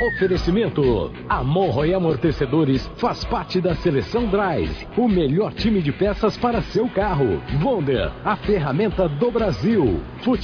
Oferecimento: Amorro e Amortecedores faz parte da Seleção Drive, o melhor time de peças para seu carro. Wonder, a ferramenta do Brasil.